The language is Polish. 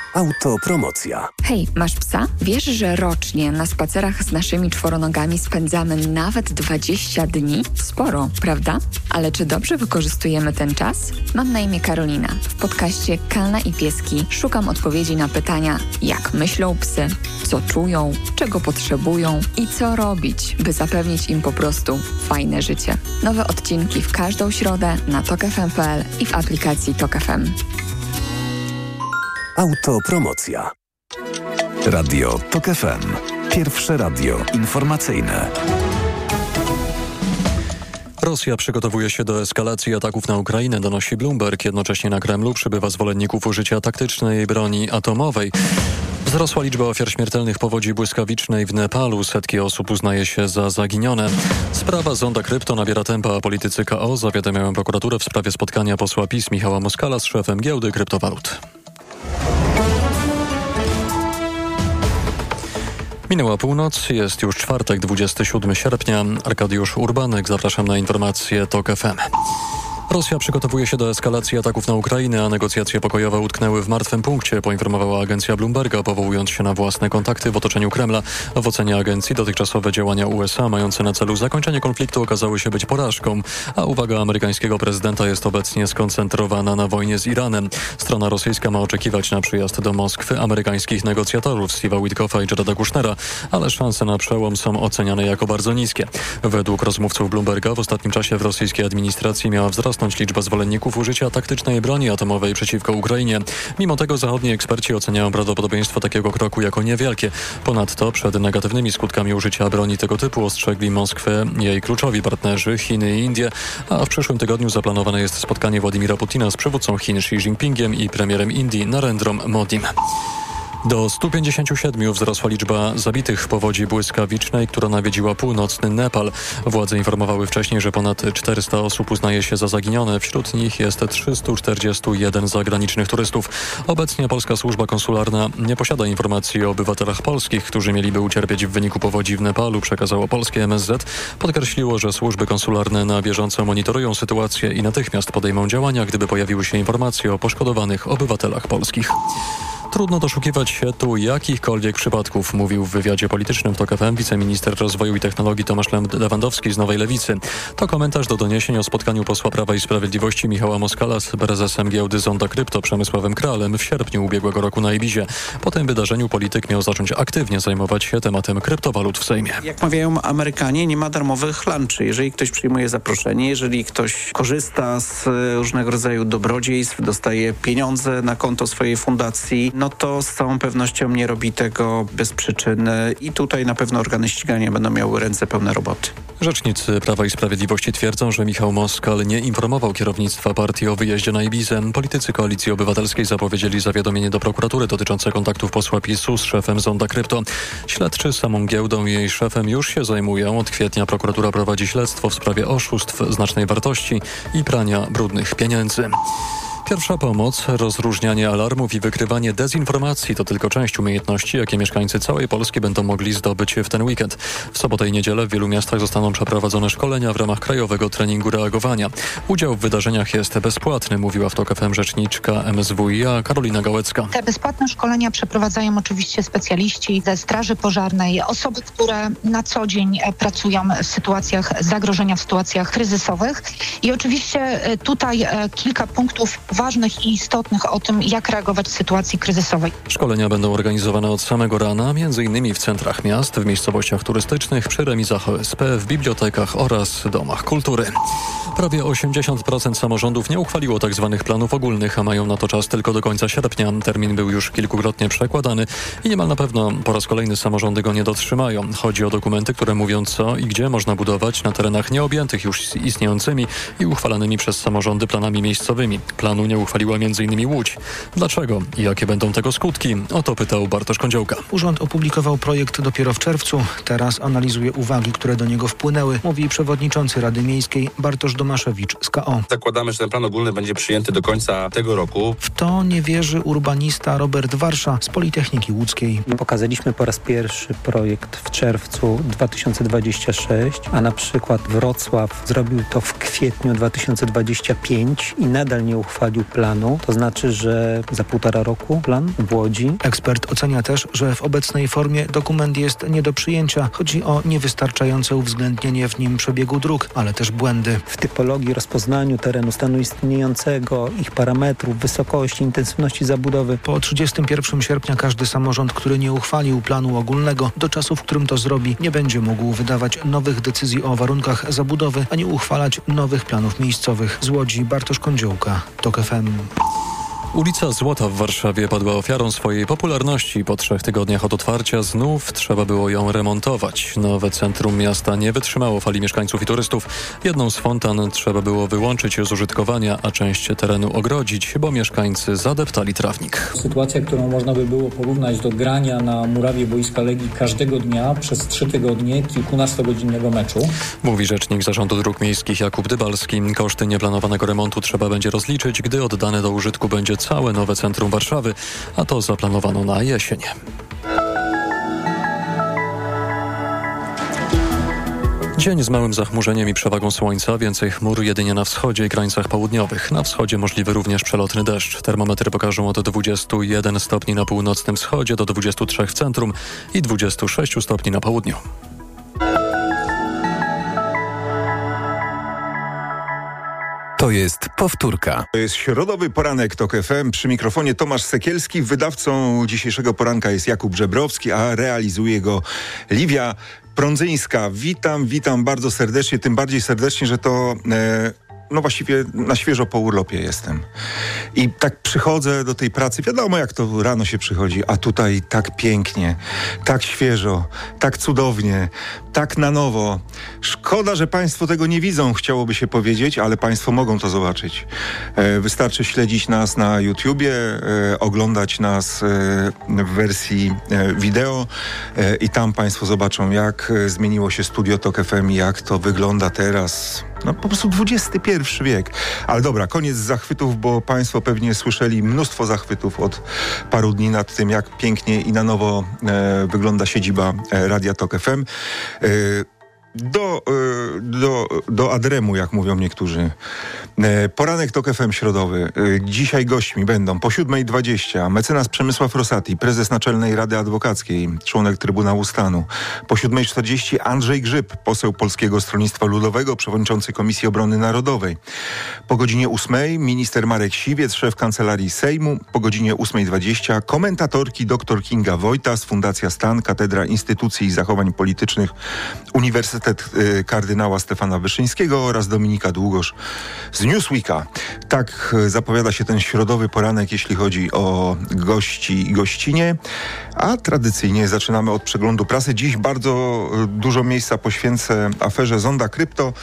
Autopromocja. Hej, masz psa? Wiesz, że rocznie na spacerach z naszymi czworonogami spędzamy nawet 20 dni? Sporo, prawda? Ale czy dobrze wykorzystujemy ten czas? Mam na imię Karolina. W podcaście Kalna i Pieski szukam odpowiedzi na pytania, jak myślą psy, co czują, czego potrzebują i co robić, by zapewnić im po prostu fajne życie. Nowe odcinki w każdą środę na tokfm.pl i w aplikacji Tok FM. Autopromocja. Radio Tok FM. Pierwsze radio informacyjne. Rosja przygotowuje się do eskalacji ataków na Ukrainę, donosi Bloomberg. Jednocześnie na Kremlu przybywa zwolenników użycia taktycznej broni atomowej. Wzrosła liczba ofiar śmiertelnych powodzi błyskawicznej w Nepalu. Setki osób uznaje się za zaginione. Sprawa zonda krypto nabiera tempa, a politycy KO zawiadamiają prokuraturę w sprawie spotkania posła PiS Michała Moskala z szefem giełdy kryptowalut. Minęła północ, jest już czwartek, 27 sierpnia. Arkadiusz Urbanek, zapraszam na informacje Tok FM. Rosja przygotowuje się do eskalacji ataków na Ukrainę, a negocjacje pokojowe utknęły w martwym punkcie, poinformowała agencja Bloomberga, powołując się na własne kontakty w otoczeniu Kremla. W ocenie agencji dotychczasowe działania USA mające na celu zakończenie konfliktu okazały się być porażką, a uwaga amerykańskiego prezydenta jest obecnie skoncentrowana na wojnie z Iranem. Strona rosyjska ma oczekiwać na przyjazd do Moskwy amerykańskich negocjatorów Steve'a Witkoffa i Jareda Kushnera, ale szanse na przełom są oceniane jako bardzo niskie. Według rozmówców Bloomberga w ostatnim czasie w rosyjskiej administracji miała wzrosnąć liczba zwolenników użycia taktycznej broni atomowej przeciwko Ukrainie. Mimo tego zachodni eksperci oceniają prawdopodobieństwo takiego kroku jako niewielkie. Ponadto przed negatywnymi skutkami użycia broni tego typu ostrzegli Moskwę jej kluczowi partnerzy Chiny i Indie, a w przyszłym tygodniu zaplanowane jest spotkanie Władimira Putina z przywódcą Chin Xi Jinpingiem i premierem Indii Narendrom Modim. Do 157 wzrosła liczba zabitych w powodzi błyskawicznej, która nawiedziła północny Nepal. Władze informowały wcześniej, że ponad 400 osób uznaje się za zaginione. Wśród nich jest 341 zagranicznych turystów. Obecnie polska służba konsularna nie posiada informacji o obywatelach polskich, którzy mieliby ucierpieć w wyniku powodzi w Nepalu, przekazało polskie MSZ. Podkreśliło, że służby konsularne na bieżąco monitorują sytuację i natychmiast podejmą działania, gdyby pojawiły się informacje o poszkodowanych obywatelach polskich. Trudno doszukiwać się tu jakichkolwiek przypadków, mówił w wywiadzie politycznym w Tok FM wiceminister rozwoju i technologii Tomasz Lewandowski z Nowej Lewicy. To komentarz do doniesień o spotkaniu posła Prawa i Sprawiedliwości Michała Moskala z prezesem giełdy Zonda Krypto Przemysławem Kralem w sierpniu ubiegłego roku na Ibizie. Po tym wydarzeniu polityk miał zacząć aktywnie zajmować się tematem kryptowalut w Sejmie. Jak mawiają Amerykanie, nie ma darmowych lunchy. Jeżeli ktoś przyjmuje zaproszenie, jeżeli ktoś korzysta z różnego rodzaju dobrodziejstw, dostaje pieniądze na konto swojej fundacji, no to z całą pewnością nie robi tego bez przyczyny i tutaj na pewno organy ścigania będą miały ręce pełne roboty. Rzecznicy Prawa i Sprawiedliwości twierdzą, że Michał Moskal nie informował kierownictwa partii o wyjeździe na Ibizę. Politycy Koalicji Obywatelskiej zapowiedzieli zawiadomienie do prokuratury dotyczące kontaktów posła PiS-u z szefem Zonda Krypto. Śledczy samą giełdą i jej szefem już się zajmują. Od kwietnia prokuratura prowadzi śledztwo w sprawie oszustw znacznej wartości i prania brudnych pieniędzy. Pierwsza pomoc, rozróżnianie alarmów i wykrywanie dezinformacji to tylko część umiejętności, jakie mieszkańcy całej Polski będą mogli zdobyć w ten weekend. W sobotę i niedzielę w wielu miastach zostaną przeprowadzone szkolenia w ramach krajowego treningu reagowania. Udział w wydarzeniach jest bezpłatny, mówiła w Tok FM rzeczniczka MSWiA Karolina Gałecka. Te bezpłatne szkolenia przeprowadzają oczywiście specjaliści ze Straży Pożarnej, osoby, które na co dzień pracują w sytuacjach zagrożenia, w sytuacjach kryzysowych. I oczywiście tutaj kilka punktów ważnych i istotnych o tym, jak reagować w sytuacji kryzysowej. Szkolenia będą organizowane od samego rana, m.in. w centrach miast, w miejscowościach turystycznych, przy remizach OSP, w bibliotekach oraz domach kultury. Prawie 80% samorządów nie uchwaliło tzw. planów ogólnych, a mają na to czas tylko do końca sierpnia. Termin był już kilkukrotnie przekładany i niemal na pewno po raz kolejny samorządy go nie dotrzymają. Chodzi o dokumenty, które mówią co i gdzie można budować na terenach nieobjętych już istniejącymi i uchwalanymi przez samorządy planami miejscowymi. Planu nie uchwaliła m.in. Łódź. Dlaczego i jakie będą tego skutki? O to pytał Bartosz Kądziołka. Urząd opublikował projekt dopiero w czerwcu. Teraz analizuje uwagi, które do niego wpłynęły, mówi przewodniczący Rady Miejskiej Bartosz Domaszewicz z KO. Zakładamy, że ten plan ogólny będzie przyjęty do końca tego roku. W to nie wierzy urbanista Robert Warsza z Politechniki Łódzkiej. Pokazaliśmy po raz pierwszy projekt w czerwcu 2026, a na przykład Wrocław zrobił to w kwietniu 2025 i nadal nie uchwalił według planu. To znaczy, że za 1,5 roku plan w Łodzi. Ekspert ocenia też, że w obecnej formie dokument jest nie do przyjęcia. Chodzi o niewystarczające uwzględnienie w nim przebiegu dróg, ale też błędy. W typologii, rozpoznaniu terenu, stanu istniejącego, ich parametrów, wysokości, intensywności zabudowy. Po 31 sierpnia każdy samorząd, który nie uchwalił planu ogólnego, do czasu, w którym to zrobi, nie będzie mógł wydawać nowych decyzji o warunkach zabudowy, ani uchwalać nowych planów miejscowych. Z Łodzi Bartosz Kądziołka, TOK FM. Ulica Złota w Warszawie padła ofiarą swojej popularności. Po 3 tygodniach od otwarcia znów trzeba było ją remontować. Nowe centrum miasta nie wytrzymało fali mieszkańców i turystów. Jedną z fontan trzeba było wyłączyć z użytkowania, a część terenu ogrodzić, bo mieszkańcy zadeptali trawnik. Sytuacja, którą można by było porównać do grania na murawie boiska Legii każdego dnia przez 3 tygodnie kilkunastogodzinnego meczu. Mówi rzecznik Zarządu Dróg Miejskich Jakub Dybalski. Koszty nieplanowanego remontu trzeba będzie rozliczyć, gdy oddane do użytku będzie całe nowe centrum Warszawy, a to zaplanowano na jesień. Dzień z małym zachmurzeniem i przewagą słońca, więcej chmur jedynie na wschodzie i krańcach południowych. Na wschodzie możliwy również przelotny deszcz. Termometry pokażą od 21 stopni na północnym wschodzie do 23 w centrum i 26 stopni na południu. To jest powtórka. To jest środowy poranek TOK FM. Przy mikrofonie Tomasz Sekielski. Wydawcą dzisiejszego poranka jest Jakub Żebrowski, a realizuje go Liwia Prądzyńska. Witam bardzo serdecznie, tym bardziej serdecznie, że to... właściwie na świeżo po urlopie jestem. I tak przychodzę do tej pracy, wiadomo jak to rano się przychodzi, a tutaj tak pięknie, tak świeżo, tak cudownie, tak na nowo. Szkoda, że Państwo tego nie widzą, chciałoby się powiedzieć, ale Państwo mogą to zobaczyć. Wystarczy śledzić nas na YouTubie, oglądać nas w wersji wideo i tam Państwo zobaczą, jak zmieniło się studio TOK FM i jak to wygląda teraz. No po prostu XXI wiek. Ale dobra, koniec zachwytów, bo Państwo pewnie słyszeli mnóstwo zachwytów od paru dni nad tym, jak pięknie i na nowo wygląda siedziba Radia TOK FM. Do Adremu, jak mówią niektórzy. Poranek TOK FM środowy. Dzisiaj gośćmi będą po 7:20 mecenas Przemysław Rosati, prezes Naczelnej Rady Adwokackiej, członek Trybunału Stanu. Po 7:40 Andrzej Grzyb, poseł Polskiego Stronnictwa Ludowego, przewodniczący Komisji Obrony Narodowej. Po godzinie 8:00 minister Marek Siwiec, szef Kancelarii Sejmu. Po godzinie 8:20 komentatorki dr Kinga Wojtas, Fundacja Stan, Katedra Instytucji i Zachowań Politycznych, Uniwersytet kardynała Stefana Wyszyńskiego oraz Dominika Długosz z Newsweeka. Tak zapowiada się ten środowy poranek, jeśli chodzi o gości i gościnie. A tradycyjnie zaczynamy od przeglądu prasy. Dziś bardzo dużo miejsca poświęcę aferze Zonda Krypto.